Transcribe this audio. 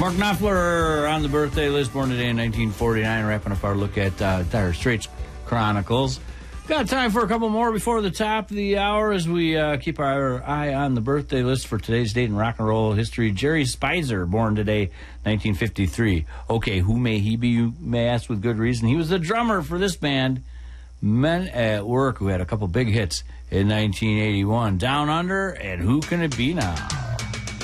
Mark Knopfler on the birthday list, born today in 1949, wrapping up our look at Dire Straits Chronicles. Got time for a couple more before the top of the hour as we keep our eye on the birthday list for today's date in rock and roll history. Jerry Spicer, born today, 1953. Okay, who may he be, you may ask with good reason. He was the drummer for this band, Men at Work, who had a couple big hits in 1981. Down Under, and Who Can It Be Now?